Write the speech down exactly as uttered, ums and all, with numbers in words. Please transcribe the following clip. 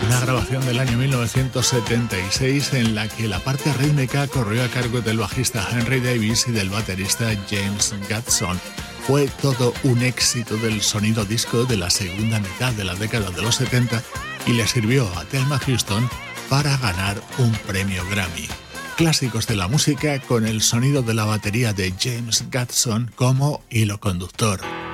una grabación del año mil novecientos setenta y seis en la que la parte rítmica corrió a cargo del bajista Henry Davis y del baterista James Gadson. Fue todo un éxito del sonido disco de la segunda mitad de la década de los setenta y le sirvió a Thelma Houston para ganar un premio Grammy. Clásicos de la música con el sonido de la batería de James Gadson como hilo conductor.